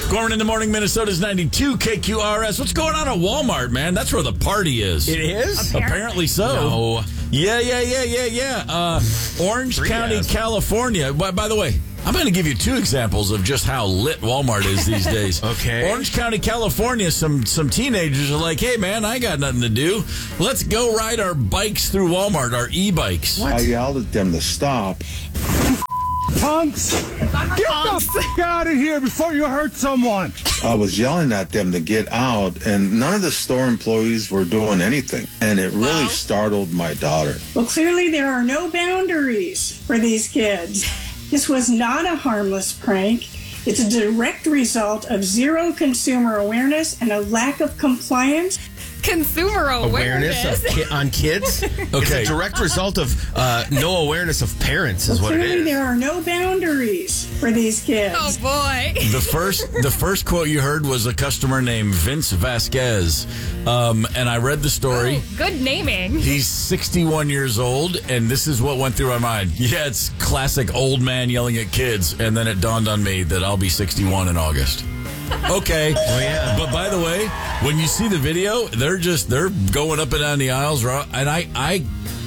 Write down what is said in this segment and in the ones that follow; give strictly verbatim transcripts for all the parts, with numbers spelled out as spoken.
Gorman in the morning, Minnesota's ninety-two K Q R S. What's going on at Walmart, man? That's where the party is. It is? Apparently, Apparently so. No. Yeah, yeah, yeah, yeah, yeah. Uh, Orange Three County, S. California. By, by the way, I'm going to give you two examples of just how lit Walmart is these days. Okay. Orange County, California, some some teenagers are like, hey, man, I got nothing to do. Let's go ride our bikes through Walmart, our e-bikes. I yelled at them to stop. Punks! Get the f*** out of here before you hurt someone! I was yelling at them to get out, and none of the store employees were doing anything. And it really Wow. startled my daughter. Well, clearly there are no boundaries for these kids. This was not a harmless prank. It's a direct result of zero consumer awareness and a lack of compliance. Consumer awareness, Awareness of ki- on kids? It's Okay. a direct result of uh, no awareness of parents is Well, what it clearly is. there are no boundaries for these kids. Oh boy. The first the first quote you heard was a customer named Vince Vasquez. Um, and I read the story. Oh, good naming. He's sixty-one years old, and this is what went through my mind. Yeah, it's classic old man yelling at kids, and then it dawned on me that I'll be sixty-one in August. Okay. Oh, yeah. But by the way, when you see the video, they're just, they're going up and down the aisles. And I, I,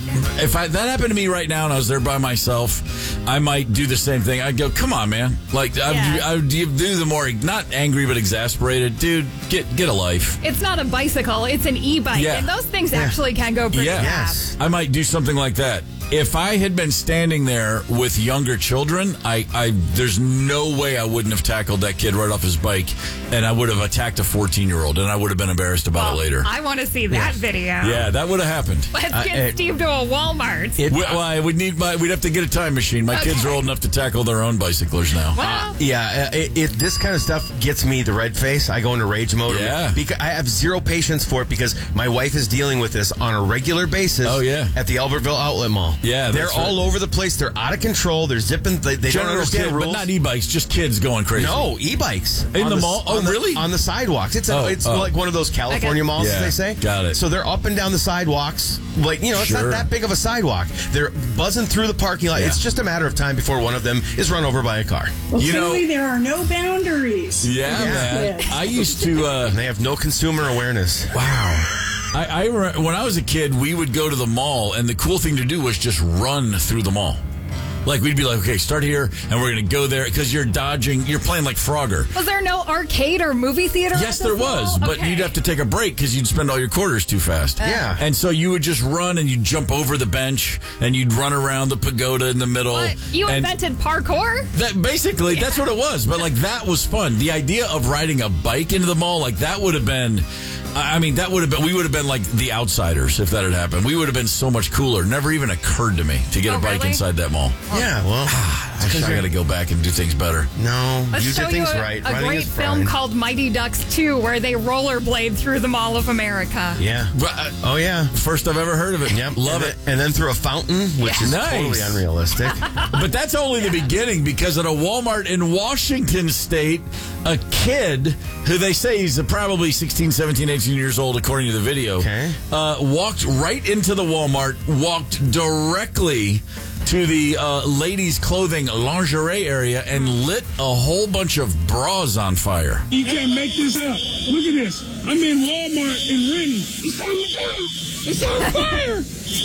if I, that happened to me right now and I was there by myself, I might do the same thing. I'd go, come on, man. Like, Yeah. I, I would do the more, not angry, but exasperated. Dude, get, get a life. It's not a bicycle, it's an e-bike. Yeah. And those things actually can go pretty Yeah. fast. Yes. I might do something like that. If I had been standing there with younger children, I, I there's no way I wouldn't have tackled that kid right off his bike, and I would have attacked a fourteen-year-old, and I would have been embarrassed about Well, it later. I want to see that video. Yeah, that would have happened. Let's Uh, get it- Steve to a Walmart. It- We, well, I would need my. We'd have to get a time machine. My kids are Okay. old enough to tackle their own bicyclers now. well, Yeah, uh, it, it, this kind of stuff gets me the red face. I go into rage mode. Yeah. Because I have zero patience for it because my wife is dealing with this on a regular basis. Oh, yeah. At the Albertville Outlet Mall. Yeah, they're that's all right. over the place. They're out of control. They're zipping. They, they don't General understand kid, rules. but not e-bikes, just kids going crazy. No, e-bikes. In On the s- mall? Oh, on the- really? On the sidewalks. It's a, Oh, it's oh. like one of those California Okay. malls, Yeah, as they say. got it. So they're up and down the sidewalks. Like, you know, it's Sure. not that big of a sidewalk. They're buzzing through the parking lot. Yeah. It's just a matter of time before one of them is run over by a car. Well, You know- clearly there are no boundaries. Yeah, for these man. kids. I used to. Uh, And they have no consumer awareness. Wow. I, I re- when I was a kid, we would go to the mall, and the cool thing to do was just run through the mall. Like, we'd be like, okay, start here, and we're going to go there, because you're dodging, you're playing like Frogger. was there no arcade or movie theater? Yes, at there this was, mall? but Okay. you'd have to take a break because you'd spend all your quarters too fast. Yeah. And so you would just run, and you'd jump over the bench, and you'd run around the pagoda in the middle. What? You and invented parkour? that basically, that's what it was. But, like, that was fun. The idea of riding a bike into the mall, like, that would have been... I mean, that would have been, we would have been like the outsiders if that had happened. We would have been so much cooler. Never even occurred to me to get Oh, a bike really? inside that mall. Yeah, well, I got to go back and do things better. no, Let's you show did things you a, right. a Running great is film fine. called Mighty Ducks two where they rollerblade through the Mall of America. Yeah. But, uh, Oh, yeah. First I've ever heard of it. Yep. Love and it. Then, and then through a fountain, which is Nice. totally unrealistic. But that's only the beginning, because at a Walmart in Washington State, a kid who they say he's probably sixteen, seventeen, eighteen years old, according to the video, Okay. uh, walked right into the Walmart, walked directly to the uh, ladies' clothing lingerie area, and lit a whole bunch of bras on fire. You can't make this up. Look at this. I'm in Walmart in Renton. It's on fire. It's on fire.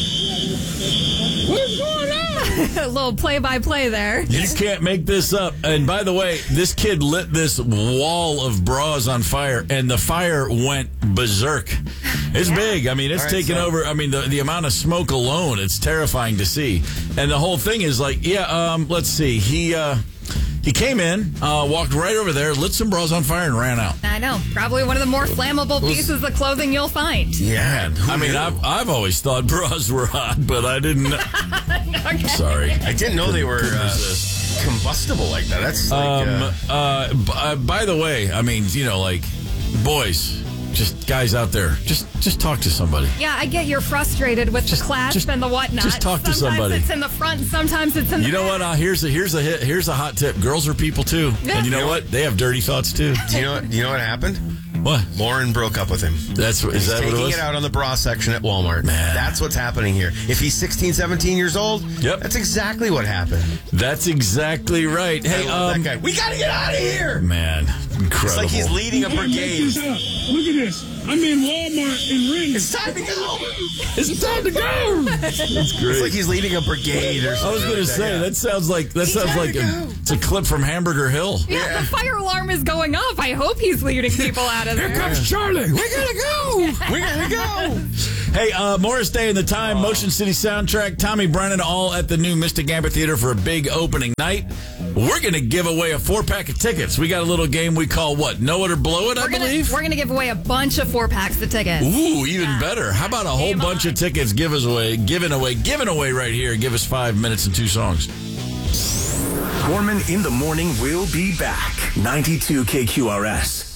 What is going on? A little play-by-play there. You can't make this up. And by the way, this kid lit this wall of bras on fire, and the fire went berserk. It's big. I mean, it's All right, taken so- over. I mean, the, the amount of smoke alone, it's terrifying to see. And the whole thing is like, yeah, um, let's see. He uh, he came in, uh, walked right over there, lit some bras on fire, and ran out. I know. Probably one of the more flammable pieces of clothing you'll find. Yeah. who I mean, knew? I've, I've always thought bras were hot, but I didn't. Okay. Sorry. I didn't know they were Couldn't uh, resist. combustible like that. That's like. Um, uh, uh, b- uh, by the way, I mean, you know, like, boys, just guys out there, just just talk to somebody. Yeah, I get you're frustrated with Just- the clasp just- and the whatnot. just talk to sometimes somebody. it's in the front, sometimes it's in the You know back. what? Uh, here's a here's a hit, here's a hot tip. Girls are people too, Yeah. and you know what? They have dirty thoughts too. do you know? Do you know what happened? What? Lauren broke up with him. That's what, is He's that what taking it was? it out on the bra section at Walmart. Man. That's what's happening here. If he's sixteen, seventeen years old, Yep. that's exactly what happened. That's exactly right. Hey, I love um, that guy. We got to get out of here. man, incredible. It's like he's leading a You can't make brigade. this up. Look at this. I'm in Walmart in Ring. It's time to go. It's time to go. That's great. It's like he's leading a brigade or I something. was going to like say yeah. that sounds like that sounds gotta like a, go. it's a clip from Hamburger Hill. Yeah, the fire alarm is going off. I hope he's leading people out of there. Here comes Charlie. We gotta go. We got to go. Hey, uh, Morris Day and the Time, Motion City Soundtrack, Tommy Brennan, all at the new Mystic Amphitheater for a big opening night. We're going to give away a four-pack of tickets. We got a little game we call what? Know it or blow it, I We're gonna, believe? we're gonna give away a bunch of four packs of tickets. Ooh, even better. How about a whole Game bunch on. of tickets give us away, given away, given away right here. Give us five minutes and two songs. Gorman in the Morning will be back. ninety-two K Q R S.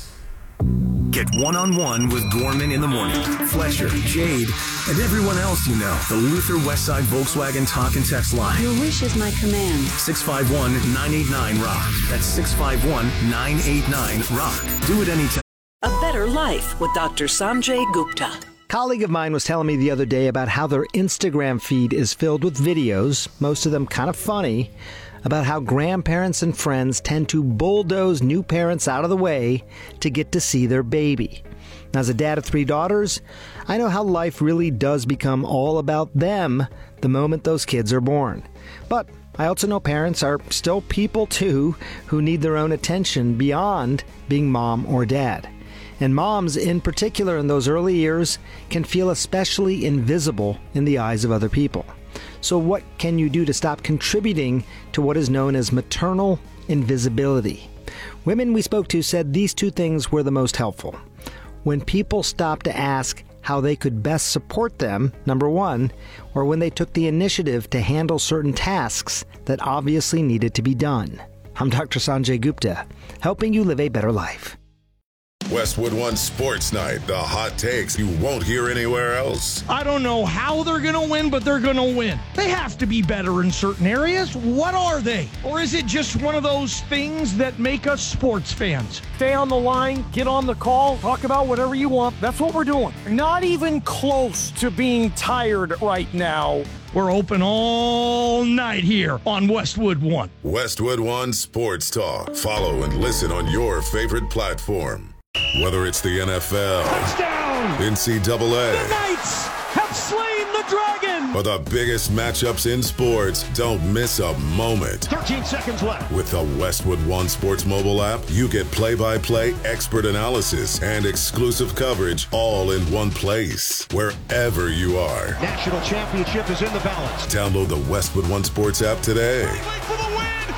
Get one-on-one with Gorman in the Morning. Fletcher, Jade, and everyone else you know. The Luther Westside Volkswagen Talk and Text Line. Your wish is my command. six five one, nine eight nine, ROCK. That's six five one, nine eight nine, ROCK. Do it anytime. A better life with Doctor Sanjay Gupta. colleague of mine was telling me the other day about how their Instagram feed is filled with videos, most of them kind of funny, about how grandparents and friends tend to bulldoze new parents out of the way to get to see their baby. As a dad of three daughters, I know how life really does become all about them the moment those kids are born. But I also know parents are still people too who need their own attention beyond being mom or dad. And moms, in particular in those early years, can feel especially invisible in the eyes of other people. So what can you do to stop contributing to what is known as maternal invisibility? Women we spoke to said these two things were the most helpful. When people stopped to ask how they could best support them, number one, or when they took the initiative to handle certain tasks that obviously needed to be done. I'm Doctor Sanjay Gupta, helping you live a better life. Westwood One Sports Night, the hot takes you won't hear anywhere else. I don't know how they're going to win, but they're going to win. They have to be better in certain areas. What are they? Or is it just one of those things that make us sports fans? Stay on the line, get on the call, talk about whatever you want. That's what we're doing. Not even close to being tired right now. We're open all night here on Westwood One. Westwood One Sports Talk. Follow and listen on your favorite platform. Whether it's the N F L, Touchdown! N C double A, The Knights have slain the dragon! or the biggest matchups in sports, don't miss a moment. thirteen seconds left. With the Westwood One Sports mobile app, you get play-by-play expert analysis and exclusive coverage all in one place, wherever you are. National championship is in the balance. Download the Westwood One Sports app today. For the win!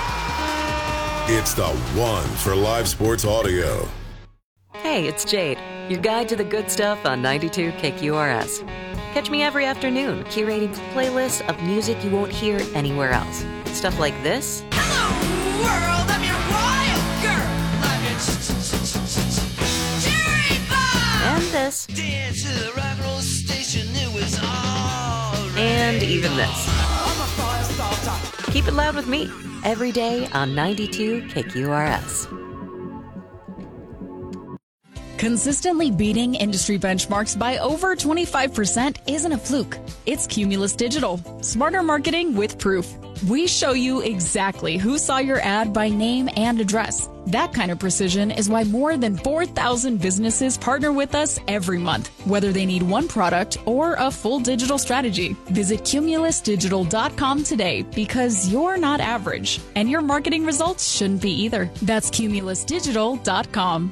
It's the one for live sports audio. Hey, it's Jade, your guide to the good stuff on ninety-two K Q R S. Catch me every afternoon curating playlists of music you won't hear anywhere else. Stuff like this. Hello, world, I'm your wild girl. I'm your cherry pie. And this. Dance to the rock and roll station, it was all right. And even this. I'm a fire starter. Keep it loud with me every day on ninety-two K Q R S. Consistently beating industry benchmarks by over twenty-five percent isn't a fluke. It's Cumulus Digital. Smarter marketing with proof. We show you exactly who saw your ad by name and address. That kind of precision is why more than four thousand businesses partner with us every month, whether they need one product or a full digital strategy. Visit cumulus digital dot com today because you're not average, and your marketing results shouldn't be either. That's cumulus digital dot com.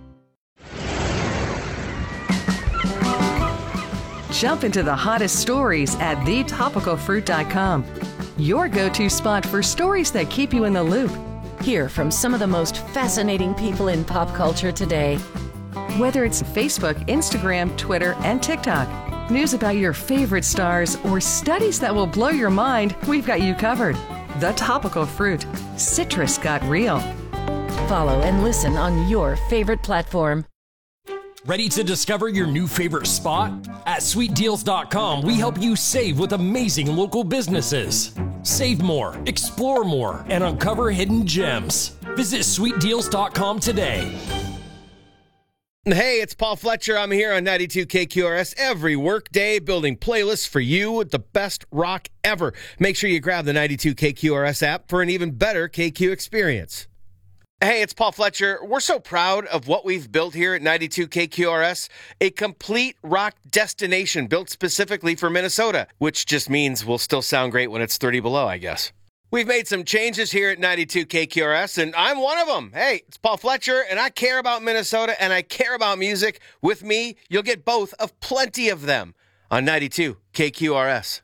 Jump into the hottest stories at the topical fruit dot com. Your go-to spot for stories that keep you in the loop. Hear from some of the most fascinating people in pop culture today. Whether it's Facebook, Instagram, Twitter, and TikTok, news about your favorite stars, or studies that will blow your mind, we've got you covered. The Topical Fruit. Citrus got real. Follow and listen on your favorite platform. Ready to discover your new favorite spot? At sweet deals dot com, we help you save with amazing local businesses. Save more, explore more, and uncover hidden gems. Visit sweet deals dot com today. Hey, it's Paul Fletcher. I'm here on ninety-two K Q R S every workday building playlists for you with the best rock ever. Make sure you grab the ninety-two K Q R S app for an even better K Q experience. Hey, it's Paul Fletcher. We're so proud of what we've built here at ninety-two K Q R S, a complete rock destination built specifically for Minnesota, which just means we'll still sound great when it's thirty below, I guess. We've made some changes here at ninety-two K Q R S, and I'm one of them. Hey, it's Paul Fletcher, and I care about Minnesota, and I care about music. With me, you'll get both of plenty of them on ninety-two K Q R S.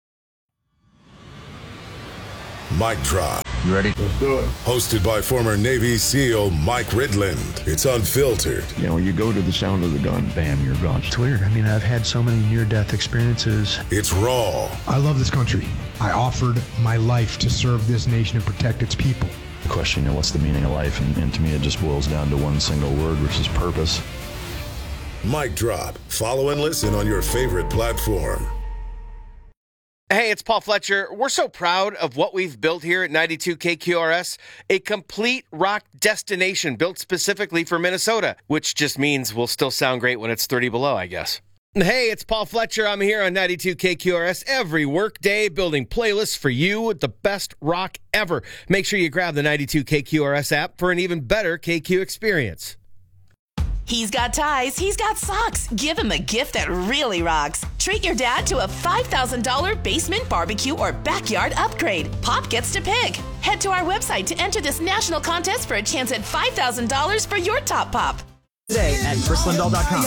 Mic Drop. You ready? Let's do it. Hosted by former Navy SEAL Mike Ridland. It's unfiltered. You know, when you go to the sound of the gun, bam, you're gone. It's weird. I mean, I've had so many near-death experiences. It's raw. I love this country. I offered my life to serve this nation and protect its people. The question, you know, what's the meaning of life? And, and to me, it just boils down to one single word, which is purpose. Mic Drop. Follow and listen on your favorite platform. Hey, it's Paul Fletcher. We're so proud of what we've built here at ninety-two K Q R S, a complete rock destination built specifically for Minnesota, which just means we'll still sound great when it's thirty below, I guess. Hey, it's Paul Fletcher. I'm here on ninety-two K Q R S every workday building playlists for you with the best rock ever. Make sure you grab the ninety-two K Q R S app for an even better K Q experience. He's got ties, he's got socks. Give him a gift that really rocks. Treat your dad to a five thousand dollars basement barbecue or backyard upgrade. Pop gets to pick. Head to our website to enter this national contest for a chance at five thousand dollars for your top pop. Today at chris lindahl dot com.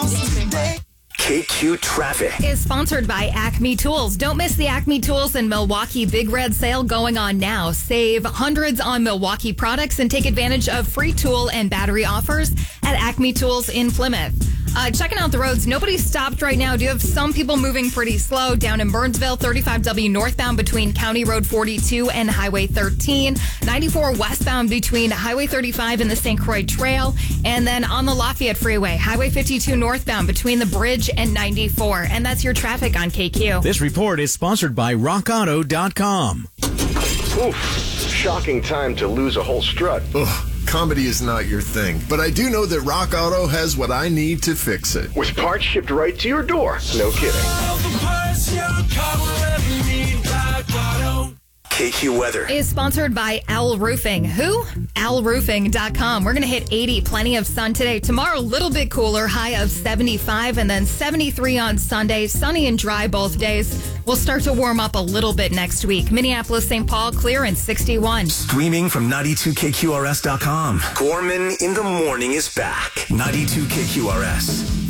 K Q Traffic is sponsored by Acme Tools. Don't miss the Acme Tools and Milwaukee Big Red Sale going on now. Save hundreds on Milwaukee products and take advantage of free tool and battery offers at Acme Tools in Plymouth. Uh, checking out the roads. Nobody's stopped right now. Do you have some people moving pretty slow down in Burnsville, thirty-five W northbound between County Road forty-two and Highway thirteen, ninety-four westbound between Highway thirty-five and the Saint Croix Trail, and then on the Lafayette Freeway, Highway fifty-two northbound between the bridge and ninety-four. And that's your traffic on K Q. This report is sponsored by rock auto dot com. Oof, shocking time to lose a whole strut. Ugh. Comedy is not your thing, but I do know that Rock Auto has what I need to fix it. With parts shipped right to your door. No kidding. K Q Weather is sponsored by Owl Roofing. Who? owl roofing dot com. We're going to hit eighty. Plenty of sun today. Tomorrow, a little bit cooler. High of seventy-five and then seventy-three on Sunday. Sunny and dry both days. We'll start to warm up a little bit next week. Minneapolis, Saint Paul, clear and sixty-one. Streaming from ninety-two K Q R S dot com. Gorman in the Morning is back. ninety-two K Q R S.